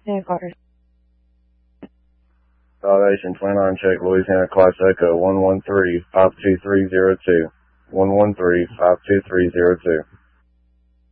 Headquarters. Validation 29 check, Louisiana Class Echo 113-52302. 113-52302.